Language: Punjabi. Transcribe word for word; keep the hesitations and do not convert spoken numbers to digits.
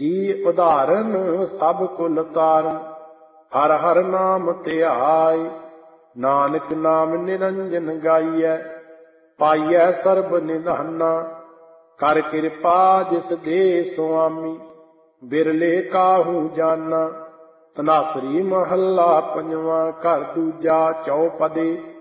ਜੀ ਉਦਾਹਰਨ ਸਭ ਕੁਲ ਤਾਰਨ, ਹਰ ਹਰ ਨਾਮ ਧਿਆਇ। ਨਾਨਕ ਨਾਮ ਨਿਰੰਜਨ ਗਾਈਐ, ਪਾਈਐ ਸਰਬ ਨਿਧਾਨਾ। ਕਰ ਕਿਰਪਾ ਜਿਸ ਦੇ ਸੁਆਮੀ, ਬਿਰਲੇ ਕਾਹੂ ਜਾਨਾ। ਧਨਾਸਰੀ ਮਹੱਲਾ ਪੰਜਵਾਂ। ਘਰ ਦੂਜਾ ਚੌਪਦੇ।